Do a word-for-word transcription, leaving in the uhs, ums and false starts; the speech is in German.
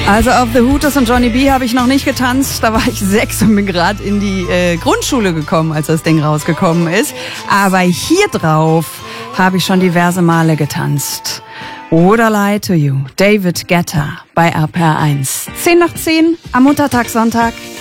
Also auf The Hooters und Johnny B habe ich noch nicht getanzt. Da war ich sechs und bin gerade in die äh, Grundschule gekommen, als das Ding rausgekommen ist. Aber hier drauf habe ich schon diverse Male getanzt. Would I Lie to You? David Guetta bei R P R eins. zehn nach zehn am Muttertag, Sonntag.